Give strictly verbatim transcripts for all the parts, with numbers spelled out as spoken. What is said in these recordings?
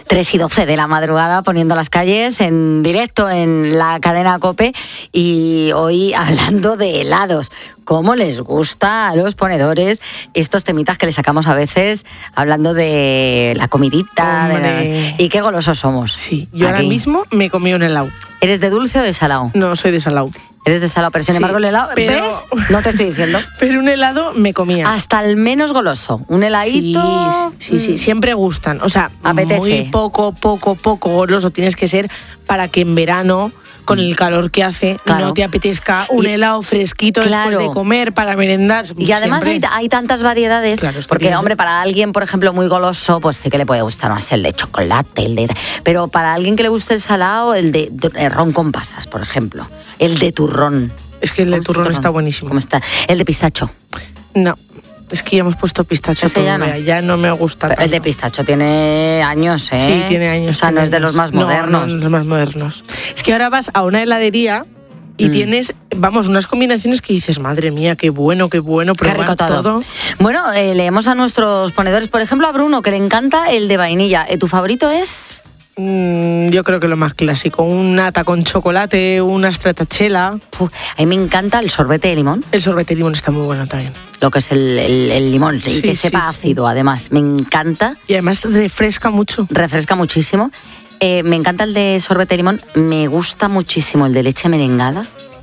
tres y doce de la madrugada, poniendo las calles en directo en la cadena COPE, y hoy hablando de helados. ¿Cómo les gusta a los ponedores estos temitas que le sacamos a veces hablando de la comidita? De la... Y qué golosos somos. Sí, yo ahora mismo me comí un helado. ¿Eres de dulce o de salado? No, soy de salado. Eres de salado, pero sin sí, embargo el helado, pero... ¿ves? No te estoy diciendo. Pero un helado me comía. Hasta el menos goloso. Un heladito... Sí, sí, sí, siempre gustan. O sea, apetece. Muy poco, poco, poco goloso tienes que ser para que en verano, con el calor que hace, claro, no te apetezca un y, helado fresquito claro, después de comer para merendar. Y además hay, hay tantas variedades, claro, es porque, hombre, para alguien, por ejemplo, muy goloso, pues sí que le puede gustar más el de chocolate, el de... Pero para alguien que le guste el salado, el de, de ron con pasas, por ejemplo. El de turrón. Es que el de turrón está buenísimo. ¿Cómo está? El de pistacho. No. Es que ya hemos puesto pistacho todo, ya, no. ya no me gusta tanto. El de pistacho tiene años, ¿eh? Sí, tiene años. O sea, no es de los más modernos. No, no, no es de los más modernos. Es que ahora vas a una heladería y mm. tienes, vamos, unas combinaciones que dices, madre mía, qué bueno, qué bueno, probar todo. todo. Bueno, eh, leemos a nuestros ponedores, por ejemplo, a Bruno, que le encanta el de vainilla. ¿Tu favorito es...? Mm, yo creo que lo más clásico, un nata con chocolate, una stracciatella. Uf, a mí me encanta el sorbete de limón. El sorbete de limón está muy bueno también. Lo que es el, el, el limón, sí, y que sí, sepa sí, ácido, sí. Además, me encanta. Y además refresca mucho. Refresca muchísimo. Eh, me encanta el de sorbete de limón, me gusta muchísimo el de leche merengada.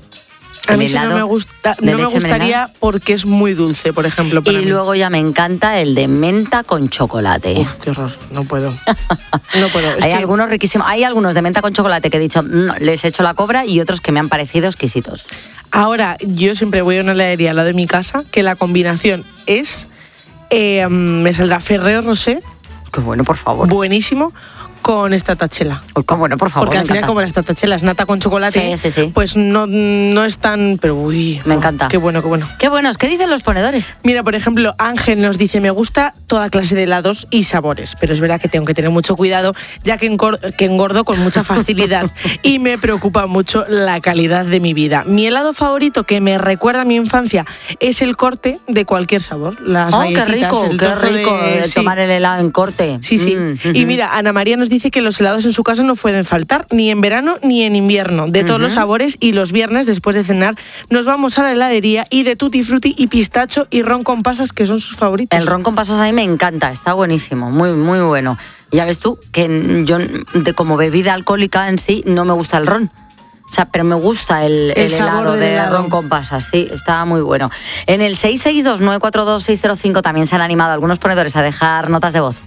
A mí sí no me gusta, no me gustaría merengada. Porque es muy dulce, por ejemplo. Para y mí. Luego ya me encanta el de menta con chocolate. Uf, qué horror, no puedo. No puedo. Es hay que... algunos riquísimos, hay algunos de menta con chocolate que he dicho, no, les he hecho la cobra, y otros que me han parecido exquisitos. Ahora, yo siempre voy a una heladería al lado de mi casa, que la combinación es, eh, me saldrá Ferrero Rocher. Qué bueno, por favor. Buenísimo. Con stracciatella. Qué bueno, por favor. Porque al final, como la stracciatella es nata con chocolate, sí, sí, sí. pues no, no es tan... Pero uy, me oh, encanta. Qué bueno, qué bueno. Qué buenos. ¿Qué dicen los ponedores? Mira, por ejemplo, Ángel nos dice, me gusta toda clase de helados y sabores, pero es verdad que tengo que tener mucho cuidado, ya que engordo, que engordo con mucha facilidad y me preocupa mucho la calidad de mi vida. Mi helado favorito, que me recuerda a mi infancia, es el corte de cualquier sabor. Las oh, qué rico, el qué rico de, de sí. tomar el helado en corte. Sí, sí. Mm, uh-huh. Y mira, Ana María nos dice que los helados en su casa no pueden faltar, ni en verano ni en invierno, de todos uh-huh. los sabores, y los viernes después de cenar nos vamos a la heladería y de tutti frutti y pistacho y ron con pasas, que son sus favoritos. El ron con pasas a mí me encanta, está buenísimo, muy muy bueno. Ya ves tú que yo de, como bebida alcohólica en sí no me gusta el ron. O sea, pero me gusta el, el, el helado de helado. ron con pasas, sí, está muy bueno. En el seis seis dos nueve cuatro dos seis cero cinco también se han animado algunos ponedores a dejar notas de voz.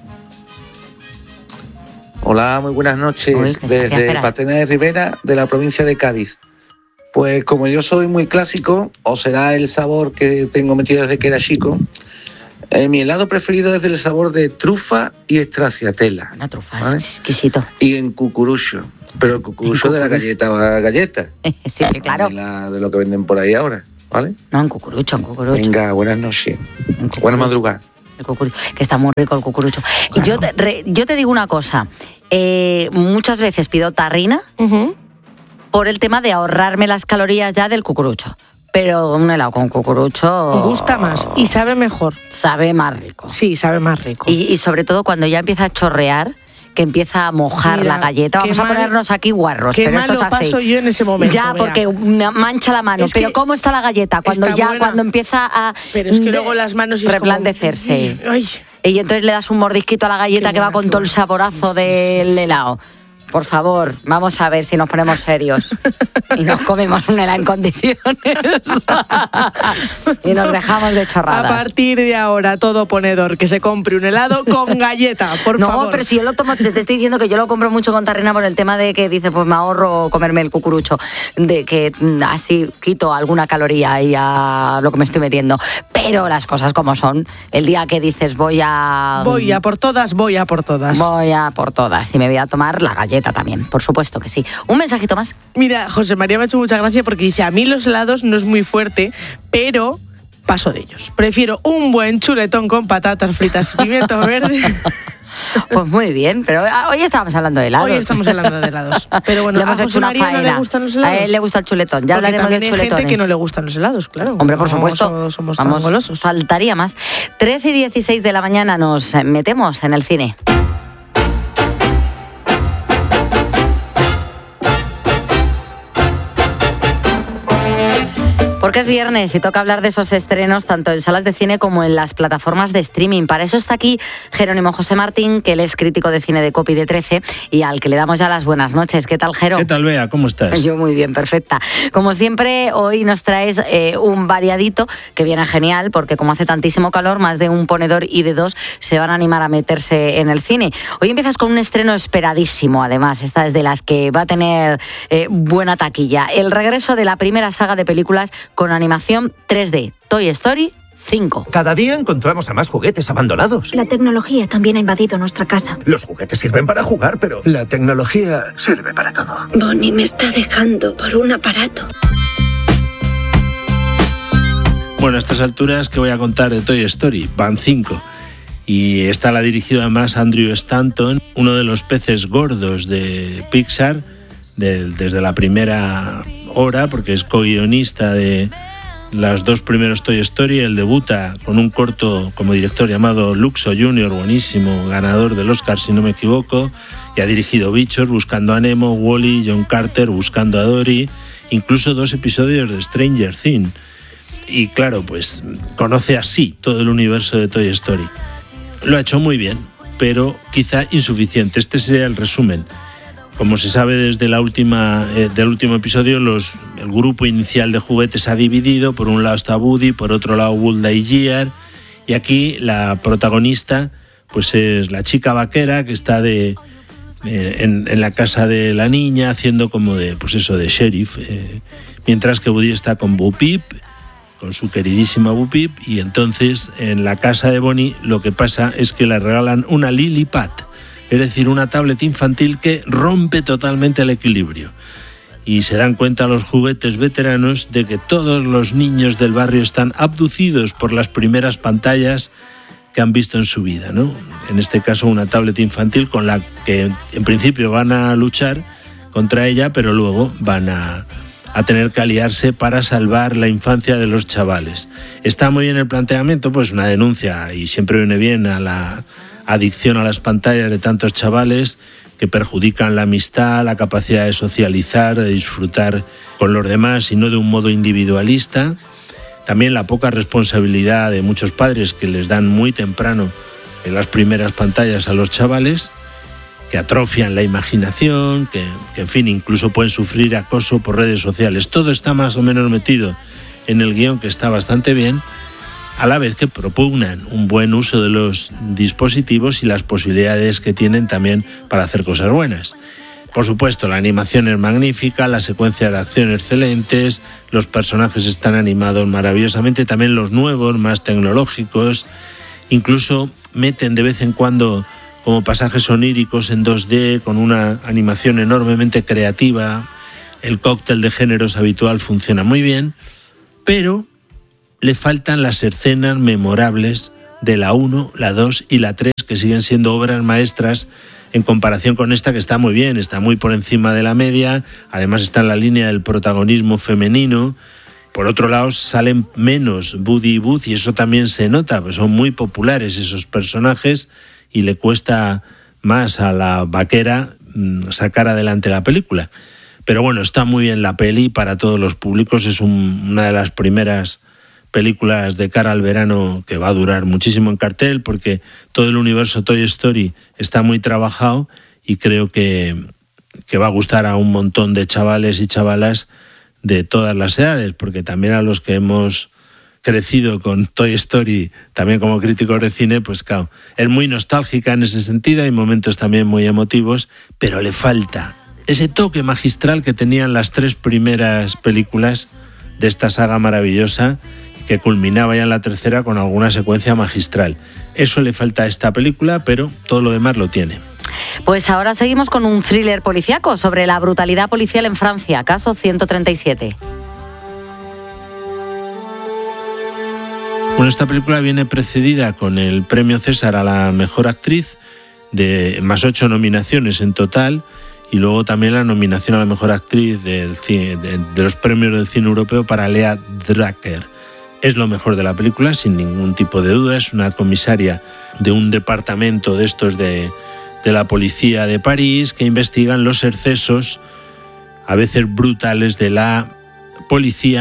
Hola, muy buenas noches. Uy, desde Patena de Rivera, de la provincia de Cádiz. Pues como yo soy muy clásico, o será el sabor que tengo metido desde que era chico, eh, mi helado preferido es el sabor de trufa y stracciatella. Una trufa, ¿vale? Es exquisito. Y en cucurucho, pero el cucurucho de la galleta galleta. Sí, claro. De, la, de lo que venden por ahí ahora, ¿vale? No, en cucurucho, en cucurucho. Venga, buenas noches. Buenas madrugadas. El cucurucho, que está muy rico el cucurucho. Claro. Yo, te, re, yo te digo una cosa, eh, muchas veces pido tarrina uh-huh. por el tema de ahorrarme las calorías ya del cucurucho. Pero un helado con cucurucho... gusta más y sabe mejor. Sabe más rico. Sí, sabe más rico. Y, y sobre todo cuando ya empieza a chorrear, que empieza a mojar Mira, la galleta. Vamos a ponernos aquí guarros, qué pero esto es así. Paso yo en ese momento. Ya, vea. Porque mancha la mano. Es pero ¿cómo está la galleta? Cuando ya, buena. Cuando empieza a... Pero es que luego las manos es replandecerse. Como... Ay. Y entonces le das un mordisquito a la galleta qué que va con todo el saborazo sí, sí, del sí, sí. helado. Por favor, vamos a ver si nos ponemos serios y nos comemos un helado en condiciones y nos dejamos de chorradas. A partir de ahora, todo ponedor que se compre un helado con galleta, por no, favor. No, pero si yo lo tomo, te, te estoy diciendo que yo lo compro mucho con tarrina por el tema de que dice, pues me ahorro comerme el cucurucho, de que así quito alguna caloría y a lo que me estoy metiendo. Pero las cosas como son, el día que dices voy a... Voy a por todas, voy a por todas. Voy a por todas y me voy a tomar la galleta también, por supuesto que sí. Un mensajito más. Mira, José María me ha hecho mucha gracia porque dice, a mí los helados no es muy fuerte, pero paso de ellos. Prefiero un buen chuletón con patatas fritas y pimiento verde. Pues muy bien, pero hoy estábamos hablando de helados. Hoy estamos hablando de helados. Pero bueno, le hemos a hecho José una María faena. No le gustan los helados. A él le gusta el chuletón. Ya porque hablaremos del chuletón. Hay gente que no le gustan los helados, claro. Hombre, por supuesto. No somos Vamos, tan golosos. Faltaría más. tres y dieciséis de la mañana nos metemos en el cine. Porque es viernes y toca hablar de esos estrenos tanto en salas de cine como en las plataformas de streaming. Para eso está aquí Jerónimo José Martín, que él es crítico de cine de Copy de trece y al que le damos ya las buenas noches. ¿Qué tal, Jero? ¿Qué tal, Bea? ¿Cómo estás? Yo muy bien, perfecta. Como siempre, hoy nos traes eh, un variadito que viene genial, porque como hace tantísimo calor, más de un ponedor y de dos se van a animar a meterse en el cine. Hoy empiezas con un estreno esperadísimo, además. Esta es de las que va a tener eh, buena taquilla. El regreso de la primera saga de películas con animación tres D, Toy Story cinco. Cada día encontramos a más juguetes abandonados. La tecnología también ha invadido nuestra casa. Los juguetes sirven para jugar, pero la tecnología sirve para todo. Bonnie me está dejando por un aparato. Bueno, a estas alturas, ¿qué voy a contar de Toy Story? Van cinco. Y esta la ha dirigido además Andrew Stanton, uno de los peces gordos de Pixar, de, desde la primera hora, porque es co-guionista de los dos primeros Toy Story. Él debuta con un corto como director llamado Luxo junior, buenísimo, ganador del Oscar si no me equivoco, y ha dirigido Bichos, Buscando a Nemo, Wall-E, John Carter, Buscando a Dory, incluso dos episodios de Stranger Things. Y claro, pues conoce así todo el universo de Toy Story. Lo ha hecho muy bien, pero quizá insuficiente. Este sería el resumen. Como se sabe desde la última, eh, del último episodio, los, el grupo inicial de juguetes se ha dividido. Por un lado está Woody, por otro lado Buzz Lightyear. Y aquí la protagonista pues es la chica vaquera que está de, eh, en, en la casa de la niña haciendo como de, pues eso, de sheriff. Eh, mientras que Woody está con Bo Peep, con su queridísima Bo Peep, y entonces en la casa de Bonnie lo que pasa es que le regalan una Lily Pad, es decir, una tablet infantil que rompe totalmente el equilibrio. Y se dan cuenta los juguetes veteranos de que todos los niños del barrio están abducidos por las primeras pantallas que han visto en su vida, ¿no? En este caso una tablet infantil con la que en principio van a luchar contra ella, pero luego van a a tener que aliarse para salvar la infancia de los chavales. Está muy bien el planteamiento, pues una denuncia, y siempre viene bien, a la adicción a las pantallas de tantos chavales que perjudican la amistad, la capacidad de socializar, de disfrutar con los demás y no de un modo individualista. También la poca responsabilidad de muchos padres que les dan muy temprano en las primeras pantallas a los chavales, que atrofian la imaginación, que, que en fin, incluso pueden sufrir acoso por redes sociales. Todo está más o menos metido en el guión, que está bastante bien, a la vez que propugnan un buen uso de los dispositivos y las posibilidades que tienen también para hacer cosas buenas. Por supuesto, la animación es magnífica, las secuencias de acción excelentes, los personajes están animados maravillosamente, también los nuevos, más tecnológicos, incluso meten de vez en cuando como pasajes oníricos en dos D, con una animación enormemente creativa. El cóctel de géneros habitual funciona muy bien, pero le faltan las escenas memorables de la uno, la dos y la tres, que siguen siendo obras maestras en comparación con esta, que está muy bien, está muy por encima de la media, además está en la línea del protagonismo femenino. Por otro lado, salen menos Woody y Buzz, y eso también se nota, pues son muy populares esos personajes, y le cuesta más a la vaquera sacar adelante la película. Pero bueno, está muy bien la peli para todos los públicos, es un, una de las primeras películas de cara al verano que va a durar muchísimo en cartel, porque todo el universo Toy Story está muy trabajado y creo que, que va a gustar a un montón de chavales y chavalas de todas las edades, porque también a los que hemos crecido con Toy Story, también como críticos de cine, pues claro, es muy nostálgica en ese sentido, hay momentos también muy emotivos, pero le falta ese toque magistral que tenían las tres primeras películas de esta saga maravillosa, que culminaba ya en la tercera con alguna secuencia magistral. Eso le falta a esta película, pero todo lo demás lo tiene. Pues ahora seguimos con un thriller policíaco sobre la brutalidad policial en Francia, caso ciento treinta y siete. Bueno, esta película viene precedida con el premio César a la mejor actriz, de más ocho nominaciones en total, y luego también la nominación a la mejor actriz del cine, de, de los premios del cine europeo para Lea Drucker. Es lo mejor de la película, sin ningún tipo de duda. Es una comisaria de un departamento de estos de, de la policía de París que investigan los excesos, a veces brutales, de la policía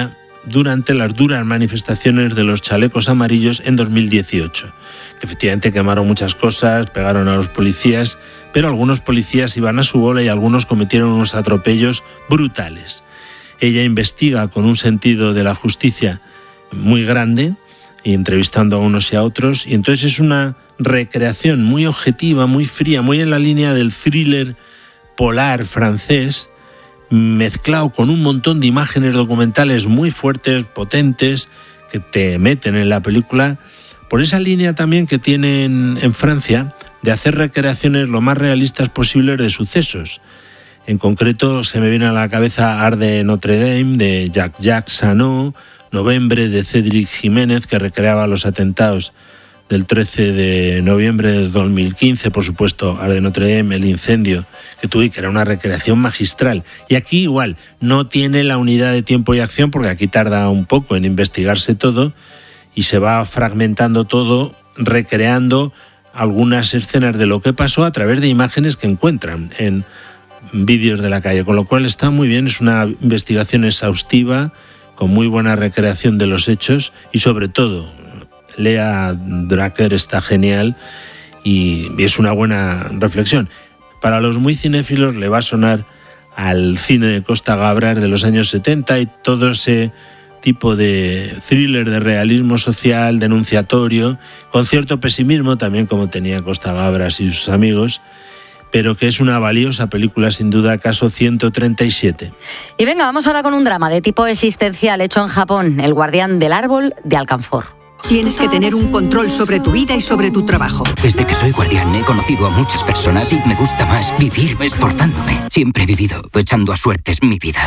durante las duras manifestaciones de los chalecos amarillos en dos mil dieciocho. Que efectivamente quemaron muchas cosas, pegaron a los policías, pero algunos policías iban a su bola y algunos cometieron unos atropellos brutales. Ella investiga con un sentido de la justicia muy grande, y entrevistando a unos y a otros, y entonces es una recreación muy objetiva, muy fría, muy en la línea del thriller polar francés, mezclado con un montón de imágenes documentales muy fuertes, potentes, que te meten en la película, por esa línea también que tienen en Francia de hacer recreaciones lo más realistas posibles de sucesos. En concreto se me viene a la cabeza Art de Notre Dame de Jacques Sanot, Novembre de Cédric Jiménez, que recreaba los atentados del trece de noviembre de dos mil quince, por supuesto, Art de Notre Dame, el incendio que tuve, que era una recreación magistral. Y aquí igual, no tiene la unidad de tiempo y acción, porque aquí tarda un poco en investigarse todo y se va fragmentando todo, recreando algunas escenas de lo que pasó a través de imágenes que encuentran en vídeos de la calle, con lo cual está muy bien, es una investigación exhaustiva, con muy buena recreación de los hechos y sobre todo, Lea Drucker está genial y es una buena reflexión. Para los muy cinéfilos le va a sonar al cine de Costa Gabras de los años setenta y todo ese tipo de thriller de realismo social, denunciatorio, con cierto pesimismo también como tenía Costa Gabras y sus amigos, pero que es una valiosa película sin duda, caso ciento treinta y siete. Y venga, vamos ahora con un drama de tipo existencial hecho en Japón, El guardián del árbol de Alcanfor. Tienes que tener un control sobre tu vida y sobre tu trabajo. Desde que soy guardián he conocido a muchas personas y me gusta más vivir esforzándome. Siempre he vivido echando a suertes mi vida.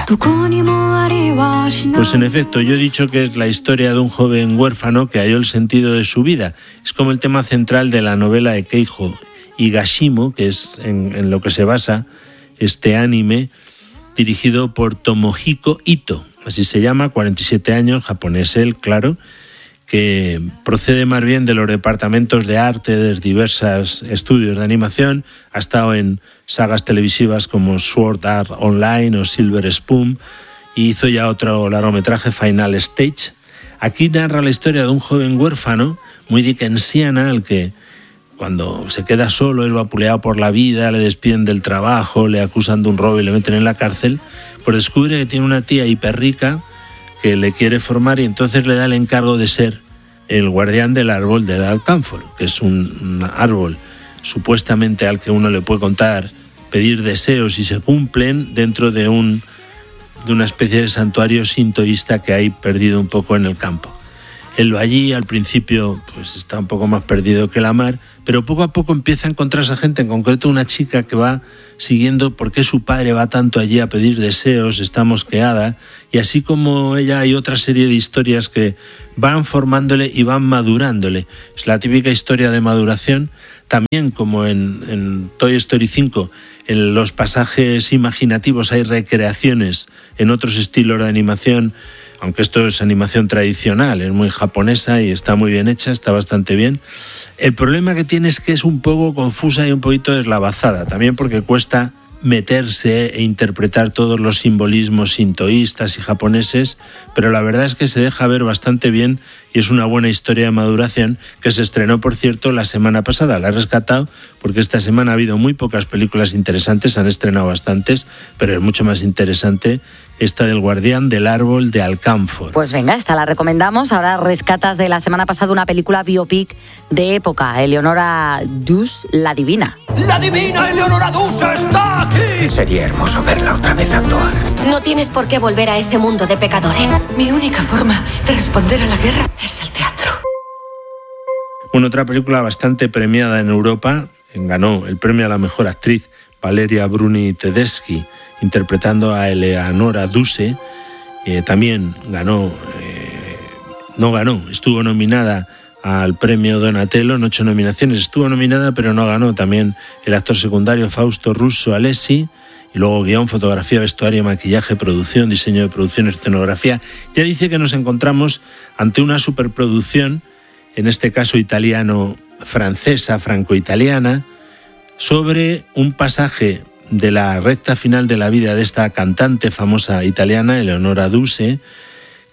Pues en efecto, yo he dicho que es la historia de un joven huérfano que halló el sentido de su vida. Es como el tema central de la novela de Keijo Higashimo, que es en, en lo que se basa este anime, dirigido por Tomohiko Ito, así se llama, cuarenta y siete años, japonés él, claro, que procede más bien de los departamentos de arte de diversos estudios de animación, ha estado en sagas televisivas como Sword Art Online o Silver Spoon, y hizo ya otro largometraje, Final Stage. Aquí narra la historia de un joven huérfano, muy dickensiana, al que cuando se queda solo, es vapuleado por la vida, le despiden del trabajo, le acusan de un robo y le meten en la cárcel, pues descubre que tiene una tía hiperrica que le quiere formar y entonces le da el encargo de ser el guardián del árbol del Alcanfor, que es un, un árbol supuestamente al que uno le puede contar, pedir deseos y se cumplen dentro de, un, de una especie de santuario sintoísta que hay perdido un poco en el campo. Él va allí, al principio pues está un poco más perdido que la mar, pero poco a poco empieza a encontrarse a gente, en concreto una chica que va siguiendo por qué su padre va tanto allí a pedir deseos, está mosqueada, y así como ella hay otra serie de historias que van formándole y van madurándole. Es la típica historia de maduración, también como en, en Toy Story cinco, en los pasajes imaginativos hay recreaciones en otros estilos de animación, aunque esto es animación tradicional, es muy japonesa y está muy bien hecha, está bastante bien. El problema que tiene es que es un poco confusa y un poquito deslavazada, también porque cuesta meterse e interpretar todos los simbolismos sintoístas y japoneses, pero la verdad es que se deja ver bastante bien y es una buena historia de maduración que se estrenó, por cierto, la semana pasada. La he rescatado porque esta semana ha habido muy pocas películas interesantes, se han estrenado bastantes, pero es mucho más interesante esta del guardián del árbol de Alcanfor. Pues venga, esta la recomendamos. Ahora rescatas de la semana pasada una película biopic de época, Eleonora Duse, La Divina. ¡La divina Eleonora Duse está aquí! Sería hermoso verla otra vez actuar. No tienes por qué volver a ese mundo de pecadores. Mi única forma de responder a la guerra es el teatro. Bueno, otra película bastante premiada en Europa, ganó el premio a la mejor actriz, Valeria Bruni Tedeschi, interpretando a Eleonora Duse, eh, también ganó, eh, no ganó, estuvo nominada al premio Donatello en ocho nominaciones, estuvo nominada pero no ganó, también el actor secundario Fausto Russo Alessi, y luego guión, fotografía, vestuario, maquillaje, producción, diseño de producción, escenografía. Ya dice que nos encontramos ante una superproducción, en este caso italiano-francesa, franco-italiana, sobre un pasaje de la recta final de la vida de esta cantante famosa italiana, Eleonora Duse,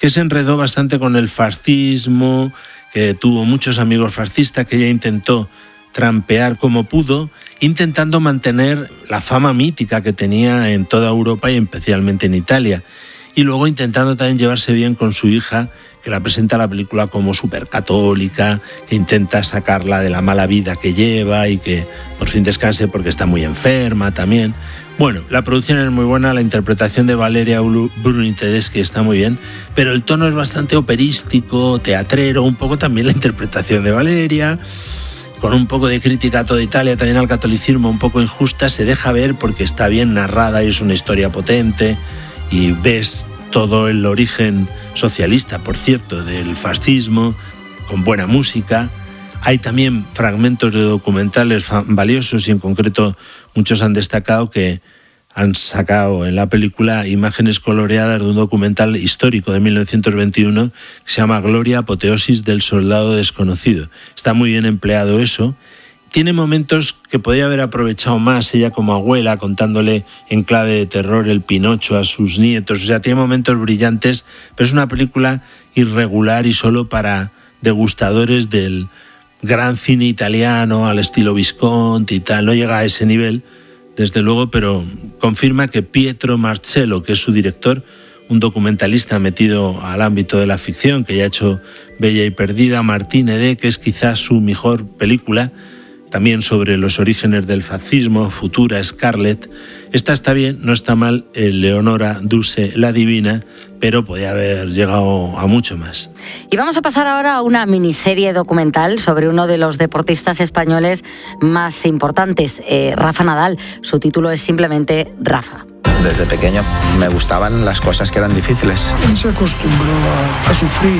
que se enredó bastante con el fascismo, que tuvo muchos amigos fascistas, que ella intentó trampear como pudo, intentando mantener la fama mítica que tenía en toda Europa y especialmente en Italia. Y luego intentando también llevarse bien con su hija, que la presenta la película como supercatólica, que intenta sacarla de la mala vida que lleva y que por fin descanse porque está muy enferma también. Bueno, la producción es muy buena, la interpretación de Valeria Bruni Tedeschi está muy bien, pero el tono es bastante operístico, teatrero, un poco también la interpretación de Valeria, con un poco de crítica a toda Italia, también al catolicismo un poco injusta, se deja ver porque está bien narrada y es una historia potente y ves todo el origen socialista, por cierto, del fascismo, con buena música. Hay también fragmentos de documentales valiosos y en concreto muchos han destacado que han sacado en la película imágenes coloreadas de un documental histórico de mil novecientos veintiuno que se llama Gloria, apoteosis del soldado desconocido. Está muy bien empleado eso. Tiene momentos que podría haber aprovechado más ella como abuela, contándole en clave de terror el Pinocho a sus nietos. O sea, tiene momentos brillantes, pero es una película irregular y solo para degustadores del gran cine italiano, al estilo Visconti y tal. No llega a ese nivel, desde luego, pero confirma que Pietro Marcello, que es su director, un documentalista metido al ámbito de la ficción, que ya ha hecho Bella y Perdida, Martín Edé, que es quizás su mejor película, también sobre los orígenes del fascismo, Futura, Scarlett. Esta está bien, no está mal, Leonora Duse, la Divina, pero podía haber llegado a mucho más. Y vamos a pasar ahora a una miniserie documental sobre uno de los deportistas españoles más importantes, eh, Rafa Nadal. Su título es simplemente Rafa. Desde pequeño me gustaban las cosas que eran difíciles. Se acostumbró a, a sufrir.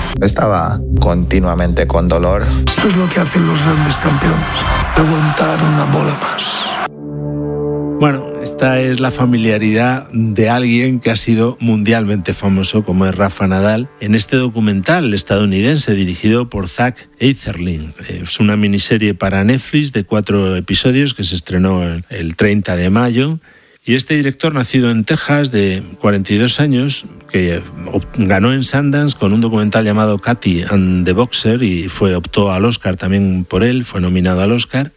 Estaba continuamente con dolor. Esto es lo que hacen los grandes campeones, aguantar una bola más. Bueno, esta es la familiaridad de alguien que ha sido mundialmente famoso, como es Rafa Nadal, en este documental estadounidense dirigido por Zack Eitherling. Es una miniserie para Netflix de cuatro episodios que se estrenó el treinta de mayo. Y este director, nacido en Texas, de cuarenta y dos años, que ganó en Sundance con un documental llamado Katy and the Boxer y fue optó al Oscar también por él, fue nominado al Oscar.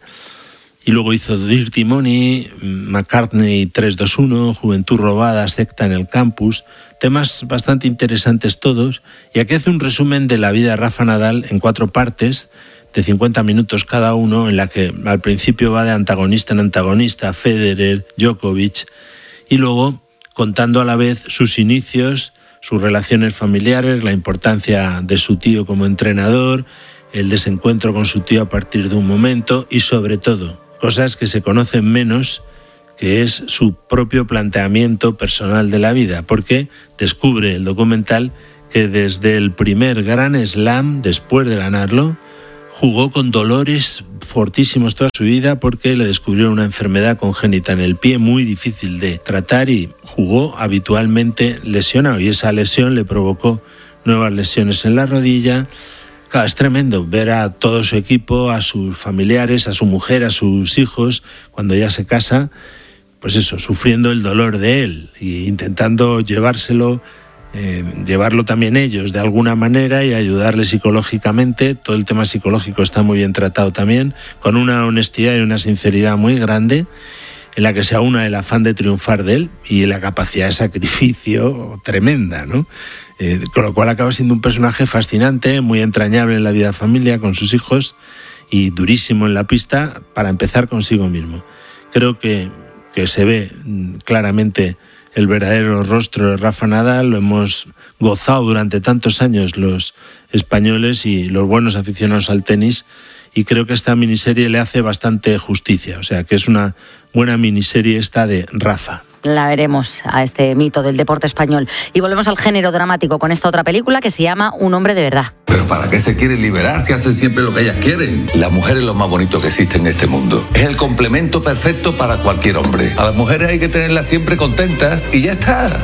Y luego hizo Dirty Money, McCartney tres dos uno, Juventud robada, Secta en el campus, temas bastante interesantes todos. Y aquí hace un resumen de la vida de Rafa Nadal en cuatro partes, de cincuenta minutos cada uno, en la que al principio va de antagonista en antagonista, Federer, Djokovic, y luego contando a la vez sus inicios, sus relaciones familiares, la importancia de su tío como entrenador, el desencuentro con su tío a partir de un momento y sobre todo cosas que se conocen menos, que es su propio planteamiento personal de la vida, porque descubre el documental que desde el primer Gran Slam, después de ganarlo, jugó con dolores fortísimos toda su vida porque le descubrieron una enfermedad congénita en el pie muy difícil de tratar y jugó habitualmente lesionado y esa lesión le provocó nuevas lesiones en la rodilla. Claro, es tremendo ver a todo su equipo, a sus familiares, a su mujer, a sus hijos, cuando ya se casa, pues eso, sufriendo el dolor de él e intentando llevárselo, eh, llevarlo también ellos de alguna manera y ayudarle psicológicamente. Todo el tema psicológico está muy bien tratado también, con una honestidad y una sinceridad muy grande, en la que se aúna el afán de triunfar de él y la capacidad de sacrificio tremenda, ¿no? Eh, con lo cual acaba siendo un personaje fascinante, muy entrañable en la vida de familia, con sus hijos y durísimo en la pista, para empezar consigo mismo. Creo que, que se ve claramente el verdadero rostro de Rafa Nadal, lo hemos gozado durante tantos años los españoles y los buenos aficionados al tenis, y creo que esta miniserie le hace bastante justicia, o sea que es una buena miniserie esta de Rafa. La veremos a este mito del deporte español. Y volvemos al género dramático con esta otra película que se llama Un hombre de verdad. ¿Pero para qué se quieren liberar si hacen siempre lo que ellas quieren? La mujer es lo más bonito que existe en este mundo. Es el complemento perfecto para cualquier hombre. A las mujeres hay que tenerlas siempre contentas y ya está.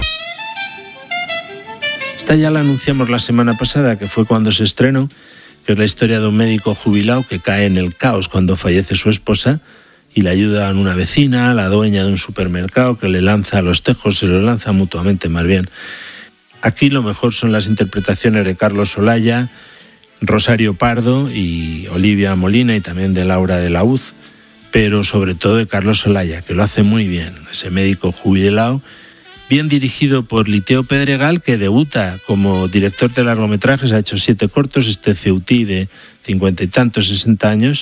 Esta ya la anunciamos la semana pasada, que fue cuando se estrenó, que es la historia de un médico jubilado que cae en el caos cuando fallece su esposa, y le ayudan una vecina, la dueña de un supermercado, que le lanza los tejos, se los lanza mutuamente más bien. Aquí lo mejor son las interpretaciones de Carlos Olaya, Rosario Pardo y Olivia Molina, y también de Laura de la Hoz, pero sobre todo de Carlos Olaya, que lo hace muy bien, ese médico jubilado, bien dirigido por Liteo Pedregal, que debuta como director de largometrajes, ha hecho siete cortos, este Ceutí de cincuenta y tantos, sesenta años,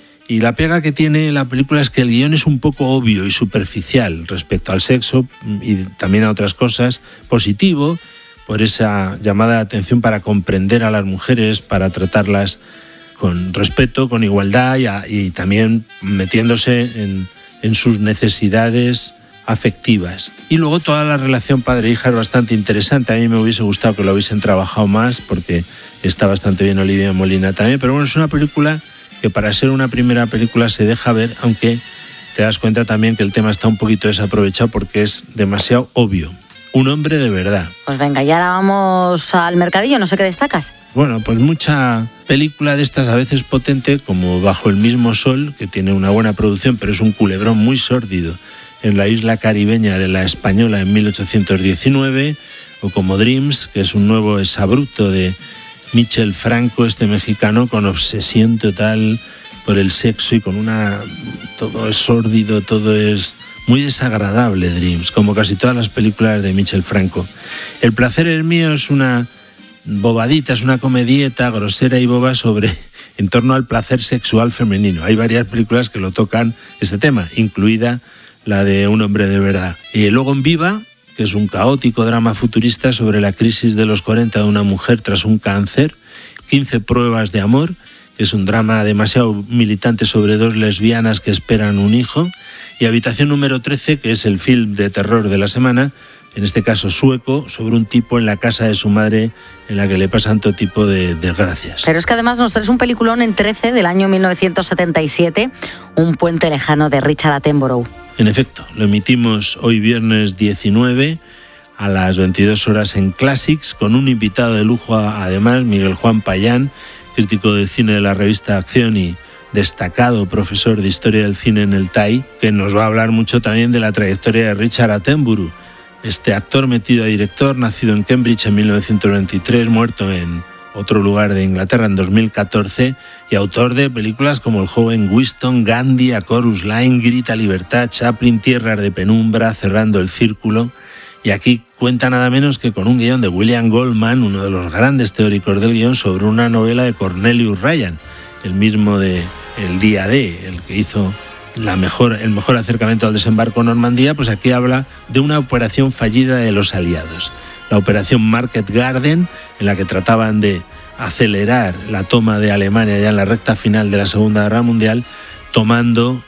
y la pega que tiene la película es que el guión es un poco obvio y superficial respecto al sexo y también a otras cosas, positivo, por esa llamada de atención para comprender a las mujeres, para tratarlas con respeto, con igualdad y, a, y también metiéndose en, en sus necesidades afectivas. Y luego toda la relación padre-hija es bastante interesante. A mí me hubiese gustado que lo hubiesen trabajado más porque está bastante bien Olivia Molina también, pero bueno, es una película que para ser una primera película se deja ver, aunque te das cuenta también que el tema está un poquito desaprovechado porque es demasiado obvio. Un hombre de verdad. Pues venga, y ahora vamos al mercadillo, no sé qué destacas. Bueno, pues mucha película de estas a veces potente, como Bajo el mismo sol, que tiene una buena producción, pero es un culebrón muy sórdido, en la isla caribeña de La Española en mil ochocientos diecinueve, o como Dreams, que es un nuevo exabrupto de Michel Franco, este mexicano, con obsesión total por el sexo y con una... todo es sórdido, todo es... muy desagradable, Dreams, como casi todas las películas de Michel Franco. El placer es mío es una bobadita, es una comedieta grosera y boba sobre en torno al placer sexual femenino. Hay varias películas que lo tocan este tema, incluida la de Un hombre de verdad. Y luego En Viva, que es un caótico drama futurista sobre la crisis de los cuarenta de una mujer tras un cáncer. quince pruebas de amor, que es un drama demasiado militante sobre dos lesbianas que esperan un hijo. Y Habitación número trece, que es el film de terror de la semana, en este caso sueco, sobre un tipo en la casa de su madre en la que le pasan todo tipo de desgracias. Pero es que además nos traes un peliculón en trece del año mil novecientos setenta y siete, Un puente lejano de Richard Attenborough. En efecto, lo emitimos hoy viernes diecinueve a las veintidós horas en Classics, con un invitado de lujo además, Miguel Juan Payán, crítico de cine de la revista Acción y destacado profesor de Historia del Cine en el T A I, que nos va a hablar mucho también de la trayectoria de Richard Attenborough, este actor metido a director, nacido en Cambridge en mil novecientos veintitrés, muerto en otro lugar de Inglaterra en dos mil catorce, y autor de películas como El joven Winston, Gandhi, A Chorus Line, Grita Libertad, Chaplin, Tierras de penumbra, Cerrando el círculo. Y aquí cuenta nada menos que con un guión de William Goldman, uno de los grandes teóricos del guión, sobre una novela de Cornelius Ryan, el mismo de El día D, el que hizo la mejor, el mejor acercamiento al desembarco en Normandía. Pues aquí habla de una operación fallida de los aliados, la operación Market Garden, en la que trataban de acelerar la toma de Alemania ya en la recta final de la Segunda Guerra Mundial, tomando,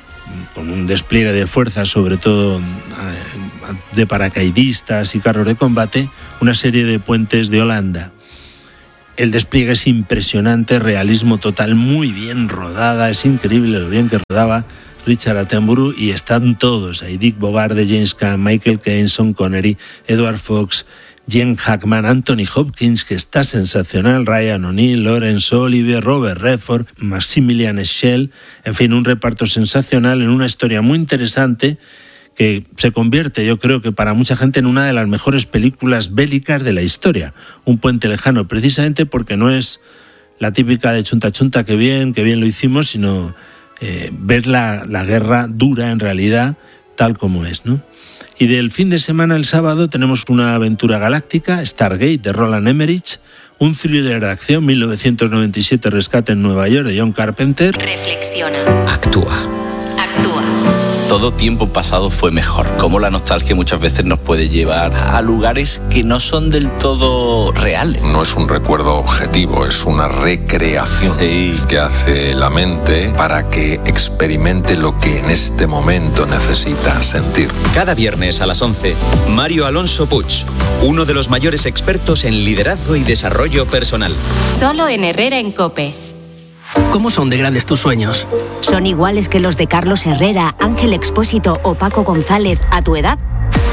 con un despliegue de fuerzas, sobre todo de paracaidistas y carros de combate, una serie de puentes de Holanda. El despliegue es impresionante, realismo total, muy bien rodada, es increíble lo bien que rodaba Richard Attenborough, y están todos ahí: Dick Bogart de James Caan, Michael Caine, Sean Connery, Edward Fox, Gene Hackman, Anthony Hopkins, que está sensacional, Ryan O'Neill, Laurence Olivier, Robert Redford, Maximilian Schell, en fin, un reparto sensacional en una historia muy interesante que se convierte, yo creo que para mucha gente, en una de las mejores películas bélicas de la historia. Un puente lejano, precisamente porque no es la típica de chunta chunta, que bien, que bien lo hicimos, sino eh, ver la, la guerra dura en realidad, tal como es, ¿no? Y del fin de semana, el sábado, tenemos una aventura galáctica, Stargate, de Roland Emmerich, un thriller de acción, mil novecientos noventa y siete, Rescate en Nueva York, de John Carpenter. Reflexiona. Actúa. Actúa. Todo tiempo pasado fue mejor. Cómo la nostalgia muchas veces nos puede llevar a lugares que no son del todo reales. No es un recuerdo objetivo, es una recreación sí. que hace la mente para que experimente lo que en este momento necesita sentir. Cada viernes a las once, Mario Alonso Puig, uno de los mayores expertos en liderazgo y desarrollo personal. Solo en Herrera en COPE. ¿Cómo son de grandes tus sueños? ¿Son iguales que los de Carlos Herrera, Ángel Expósito o Paco González a tu edad?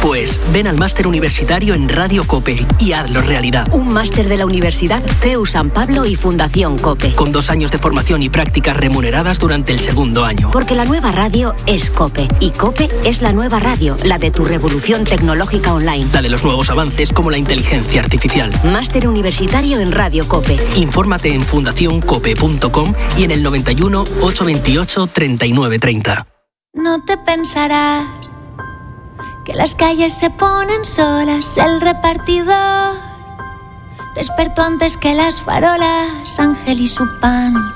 Pues ven al máster universitario en Radio COPE y hazlo realidad. Un máster de la Universidad C E U San Pablo y Fundación COPE. Con dos años de formación y prácticas remuneradas durante el segundo año. Porque la nueva radio es COPE. Y COPE es la nueva radio, la de tu revolución tecnológica online. La de los nuevos avances como la inteligencia artificial. Máster universitario en Radio COPE. Infórmate en fundación cope punto com y en el noventa y uno, ochocientos veintiocho, treinta y nueve treinta. No te pensarás que las calles se ponen solas, el repartidor despertó antes que las farolas, Ángel y su pan.